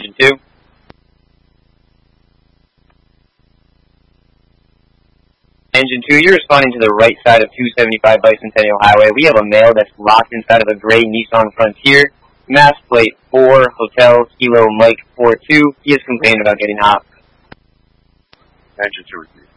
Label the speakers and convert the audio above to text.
Speaker 1: engine 2. Engine 2, you're responding to the right side of 275 Bicentennial Highway. We have a male that's locked inside of a gray Nissan Frontier. Mass plate 4, Hotel, Kilo, Mike 42. He is complaining about getting hot.
Speaker 2: Engine 2 review.